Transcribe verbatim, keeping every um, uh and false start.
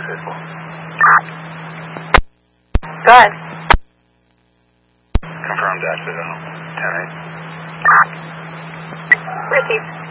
faithful. Go ahead. Confirm dash zero. ten eight. Received.